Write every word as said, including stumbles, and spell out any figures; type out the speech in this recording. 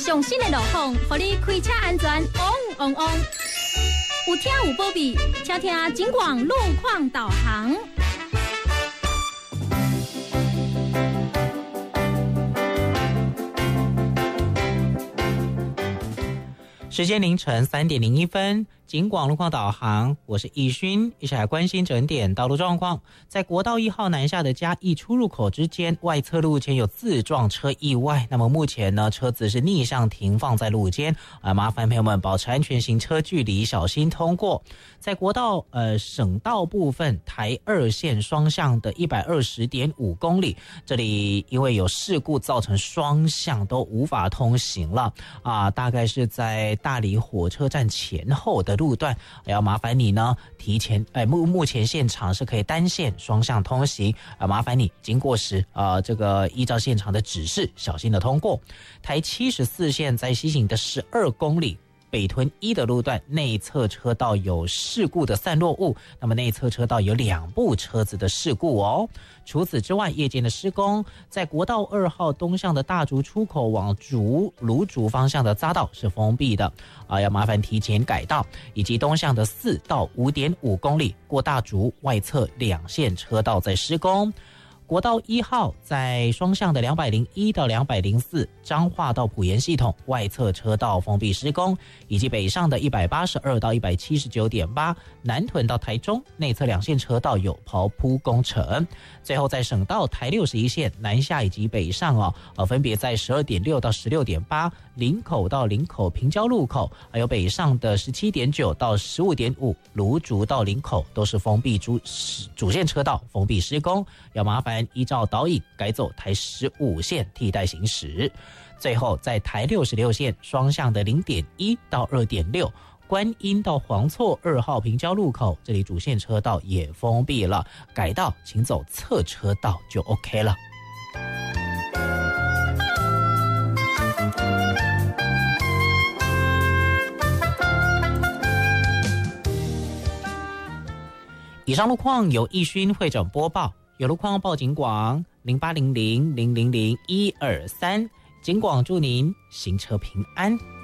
上新的路况，让你开车安全旺旺旺。有听有保庇，请听警广路况导航。 时间凌晨三点零一分，警广路况导航，我是易勋，一起来关心整点道路状况。在国道一号南下的嘉义出入口之间，外侧路前有自撞车意外，那么目前呢，车子是逆向停放在路肩，啊，麻烦朋友们保持安全行车距离，小心通过。在国道呃省道部分，台二线双向的一百二十点五公里，这里因为有事故造成双向都无法通行了啊，大概是在大理火车站前后的路段，要麻烦你呢提前，哎，目目前现场是可以单线双向通行，啊，麻烦你经过时，啊，这个依照现场的指示，小心的通过。台七十四线在西行的十二公里。北屯一的路段内侧车道有事故的散落物，那么内侧车道有两部车子的事故哦。除此之外，夜间的施工，在国道二号东向的大竹出口往竹芦竹方向的匝道是封闭的啊，要麻烦提前改道，以及东向的四到五点五公里过大竹外侧两线车道在施工。国道一号在双向的两百零一到两百零四彰化到埔盐系统外侧车道封闭施工，以及北上的一百八十二到一百七十九点八南屯到台中内侧两线车道有刨铺工程。最后在省道台六十一线南下以及北上哦，呃，分别在十二点六到十六点八林口到林口平交路口，还有北上的十七点九到十五点五芦竹到林口都是封闭主主线车道封闭施工，要麻烦依照导引改走台十五线替代行驶。最后在台六十六线双向的零点一到二点六观音到黄厝二号平交路口，这里主线车道也封闭了，改道请走侧车道就 OK 了。以上路况由易勋会诊播报，有路况报警广零八零零零零零一二三，警广祝您行车平安。